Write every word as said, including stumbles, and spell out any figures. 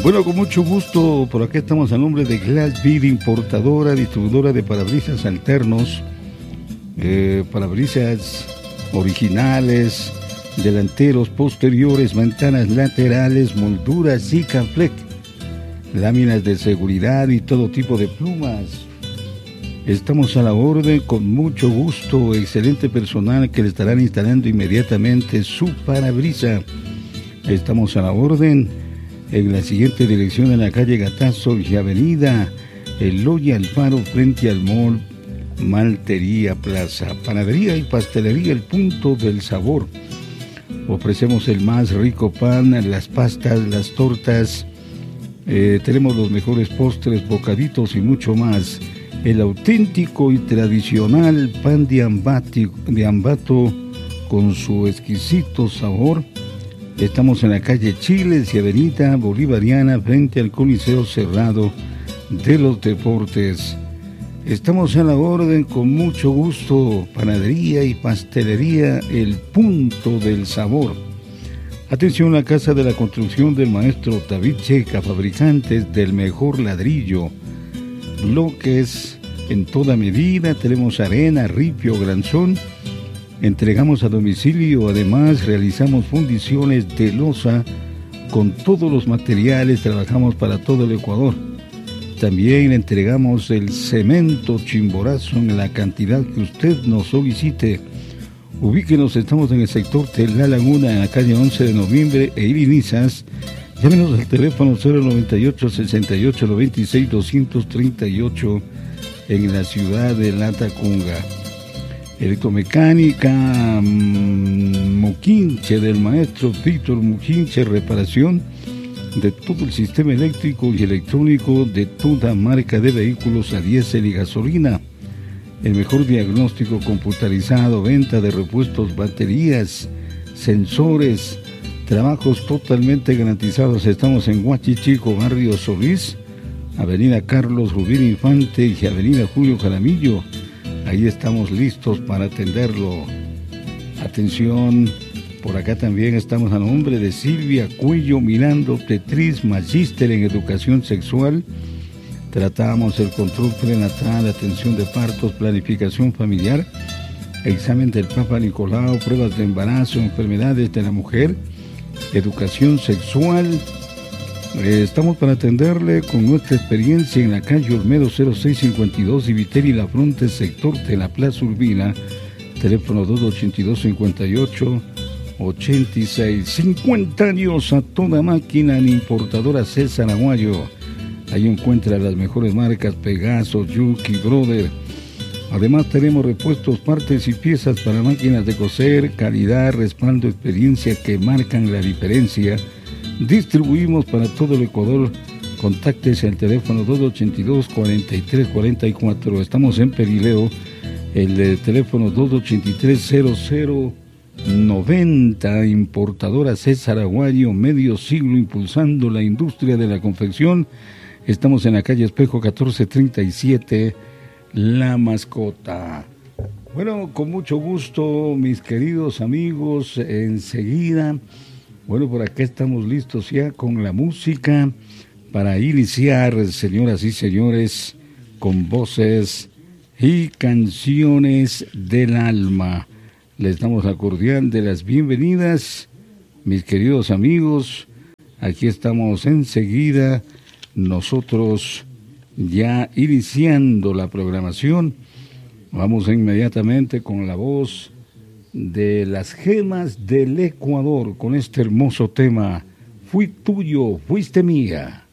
Bueno, con mucho gusto, por acá estamos a nombre de Glass Bead, importadora, distribuidora de parabrisas alternos, eh, parabrisas originales, delanteros, posteriores, ventanas laterales, molduras, Sikaflex, láminas de seguridad y todo tipo de plumas. Estamos a la orden con mucho gusto, excelente personal que le estarán instalando inmediatamente su parabrisa. Estamos a la orden en la siguiente dirección, en la calle Gatazo y avenida Eloy Alfaro, frente al mall Maltería Plaza. Panadería y pastelería El Punto del Sabor. Ofrecemos el más rico pan, las pastas, las tortas. Eh, tenemos los mejores postres, bocaditos y mucho más. El auténtico y tradicional pan de, ambati, de Ambato con su exquisito sabor. Estamos en la calle Chiles y avenida Bolivariana, frente al Coliseo Cerrado de los Deportes. Estamos a la orden con mucho gusto. Panadería y pastelería El Punto del Sabor. Atención, la Casa de la Construcción del maestro David Checa, fabricantes del mejor ladrillo. Bloques en toda medida, tenemos arena, ripio, granzón. Entregamos a domicilio, además realizamos fundiciones de losa con todos los materiales, trabajamos para todo el Ecuador. También entregamos el cemento Chimborazo en la cantidad que usted nos solicite. Ubíquenos, estamos en el sector de La Laguna, en la calle once de noviembre e Irinizas. Llámenos al teléfono cero noventa y ocho, sesenta y ocho, noventa y seis, doscientos treinta y ocho en la ciudad de Latacunga. Electromecánica mmm, Muquinche, del maestro Víctor Muquinche, reparación de todo el sistema eléctrico y electrónico de toda marca de vehículos a diésel y gasolina. El mejor diagnóstico computarizado, venta de repuestos, baterías, sensores, trabajos totalmente garantizados. Estamos en Huachichico, barrio Solís, avenida Carlos Rubín Infante y avenida Julio Jaramillo. Ahí estamos listos para atenderlo. Atención, por acá también estamos a nombre de Silvia Cuello Mirando, Tetris, magíster en educación sexual. Tratamos el control prenatal, atención de partos, planificación familiar, examen del Papa Nicolau, pruebas de embarazo, enfermedades de la mujer, educación sexual. Eh, estamos para atenderle con nuestra experiencia en la calle Olmedo cero seis cincuenta y dos y Viteri La Fronte, sector de la Plaza Urbina. Teléfono dos ochenta y dos, cincuenta y ocho, ochenta y seis. cincuenta años a toda máquina en importadora César Aguayo. Ahí encuentra las mejores marcas Pegaso, Yuki, Brother. Además tenemos repuestos, partes y piezas para máquinas de coser, calidad, respaldo, experiencia que marcan la diferencia. Distribuimos para todo el Ecuador. Contáctese al teléfono dos ochenta y dos, cuarenta y tres cuarenta y cuatro. Estamos en Perileo. El de teléfono dos ochenta y tres, cero cero noventa. Importadora César Aguayo, medio siglo impulsando la industria de la confección. Estamos en la calle Espejo catorce treinta y siete, La Mascota. Bueno, con mucho gusto, mis queridos amigos, enseguida, bueno, por acá estamos listos ya con la música para iniciar, señoras y señores, con voces y canciones del alma. Les damos la cordial de las bienvenidas, mis queridos amigos. Aquí estamos enseguida, nosotros ya iniciando la programación. Vamos inmediatamente con la voz de las gemas del Ecuador, con este hermoso tema, Fui tuyo, fuiste mía.